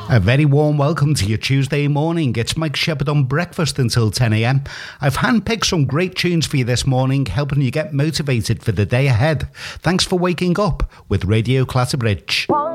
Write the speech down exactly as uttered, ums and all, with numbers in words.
A very warm welcome to your Tuesday morning. It's Mike Shepherd on breakfast until ten a.m. I've handpicked some great tunes for you this morning, helping you get motivated for the day ahead. Thanks for waking up with Radio Clatterbridge.